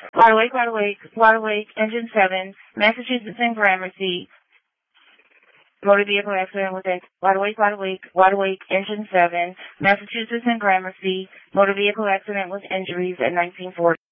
Wide Awake, Engine 7, Massachusetts and Gramercy. Motor vehicle accident with Wide Awake, Engine 7, Massachusetts and Gramercy. Motor vehicle accident with injuries at 1940.